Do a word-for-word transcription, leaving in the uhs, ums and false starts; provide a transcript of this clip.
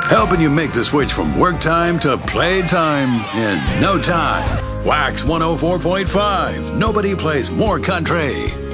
helping you make the switch from work time to play time in no time. Wax one oh four point five. Nobody plays more country.